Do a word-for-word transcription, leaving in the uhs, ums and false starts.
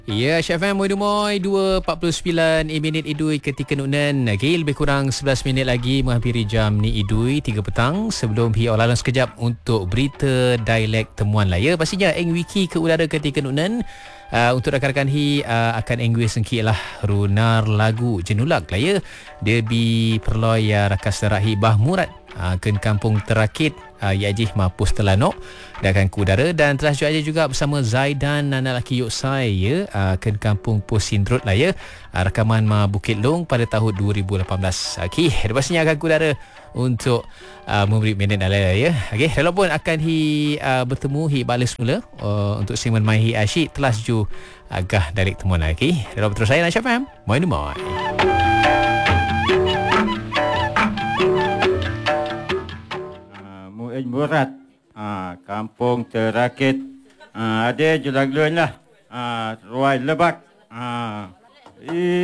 Ya, Syaf M, Moy Dumoy, dua empat puluh sembilan minit idui ketika nunan. Okay, lebih kurang sebelas minit lagi menghampiri jam ni idui tiga petang. Sebelum hi olalan sekejap untuk berita dialek temuan lah ya. Pastinya eng wiki ke udara ketika nunan. Uh, untuk rakan-rakan hi uh, akan engwe sengki lah runar lagu jenulak lah ya. Dia bi perloi ya rakas terahi bah murat uh, ke kampung terakit uh, Yajih Mapus Telanok dan akan ke udara, dan telah juga juga bersama Zaidan anak lelaki Yoksai ya uh, ke kampung Posindrut lah ya. Uh, rakaman Ma Bukit Long pada tahun dua ribu lapan belas. Okey, pastinya akan ke udara untuk uh, memberi minit ala ya. Okey, walaupun akan hi uh, bertemu hi balas mula uh, untuk segmen mai hi asyik telah seju agah dari temuan lagi. Dalam terus saya Syaf M, Moy Dumoy. Mu'in Murat, ha, kampung terakit, ha, ada julang luan lah, ha, Ruai Lebak, ha.